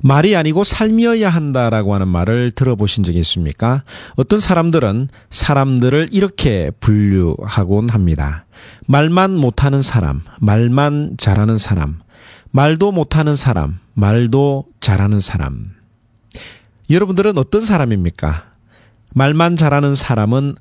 말이 아니고 삶이어야 한다라고 하는 말을 들어보신 적이 있습니까? 어떤 사람들은 사람들을 이렇게 분류하곤 합니다. 말만 못하는 사람, 말만 잘하는 사람, 말도 못하는 사람, 말도 잘하는 사람. 여러분들은 어떤 사람입니까? 말만 잘하는 사람은